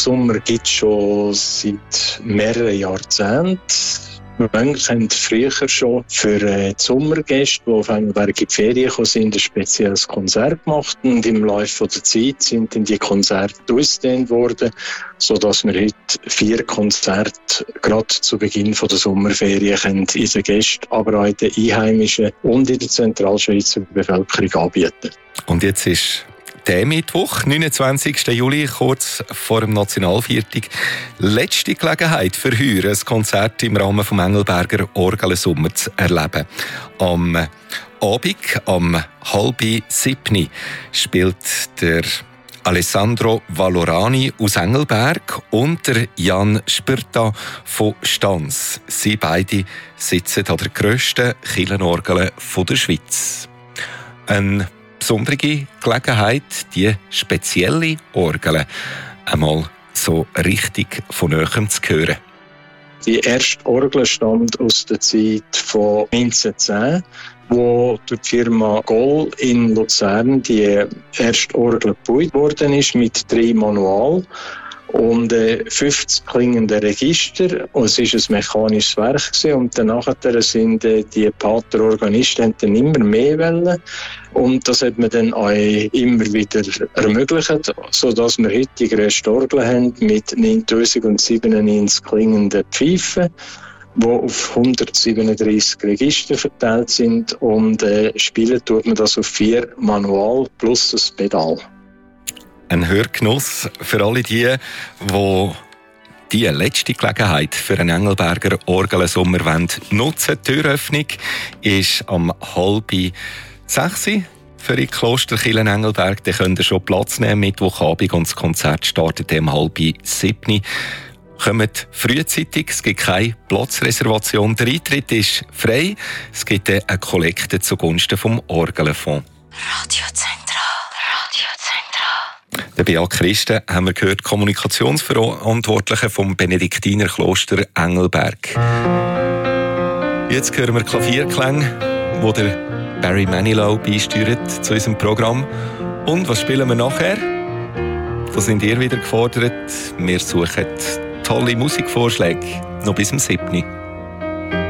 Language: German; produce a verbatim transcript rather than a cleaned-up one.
Sommer gibt es schon seit mehreren Jahrzehnten. Manche haben früher schon für äh, die Sommergäste, die auf Engelberg in die Ferien gekommen sind, ein spezielles Konzert gemacht. Und im Laufe der Zeit sind dann die Konzerte ausgedehnt worden, sodass wir heute vier Konzerte gerade zu Beginn der Sommerferien können in den Gästen, aber auch in der einheimischen und in der Zentralschweizer Bevölkerung anbieten. Und jetzt ist der Mittwoch, neunundzwanzigsten Juli, kurz vor dem Nationalviertag, letzte Gelegenheit für heute, ein Konzert im Rahmen des Engelberger Orgelensommer zu erleben. Am Abend, am halb siebni, spielt der Alessandro Valorani aus Engelberg und der Jan Spürta von Stans. Sie beide sitzen an der grössten Kirchenorgel der Schweiz. Ein besondere Gelegenheit, die spezielle Orgel einmal so richtig von Nähem zu hören. Die erste Orgel stammt aus der Zeit von neunzehnhundertzehn, wo durch die Firma Goll in Luzern die erste Orgel gebaut worden ist mit drei Manualen und äh, fünfzig klingenden Register. Und es war ein mechanisches Werk gewesen. Und danach sind äh, die Paterorganisten dann immer mehr wollen. Und das hat man dann auch immer wieder ermöglicht, sodass wir heute die grösste Orgel haben mit neuntausendsiebenundneunzig klingenden Pfeifen, die auf hundertsiebenunddreissig Register verteilt sind. Und äh, spielen tut man das auf vier Manual plus das Pedal. Ein Hörgenuss für alle die, die die letzte Gelegenheit für einen Engelberger Orgelensommer nutzen. Die Türöffnung ist am halb sechs für die Klosterkirche Engelberg. Da könnt ihr schon Platz nehmen, Mittwochabend, und das Konzert startet um halb sieben. Kommt frühzeitig, es gibt keine Platzreservation. Der Eintritt ist frei. Es gibt eine Kollekte zugunsten vom Orgelfonds. Radiozentral. Der Beat Christen haben wir gehört, Kommunikationsverantwortliche vom Benediktinerkloster Engelberg. Jetzt hören wir Klavierklänge, wo der Barry Manilow beisteuert zu unserem Programm. Und was spielen wir nachher? Da sind ihr wieder gefordert. Wir suchen tolle Musikvorschläge noch bis zum siebten